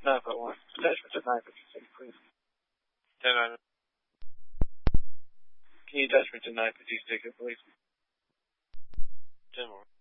No, I've got one. Attachment to 956, please. 10-9. Can you attach me to 950 sticker, please? 10 more.